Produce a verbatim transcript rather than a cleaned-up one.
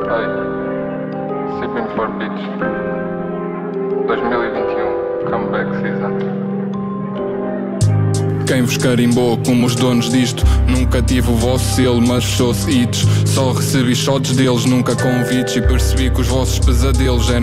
Hey, Sipping for Beach dois mil e vinte e um Comeback Season. Quem vos carimbou como os donos disto? Nunca tive o vosso selo, mas fechou-se hits. Só recebi shots deles, nunca convites. E percebi que os vossos pesadelos eram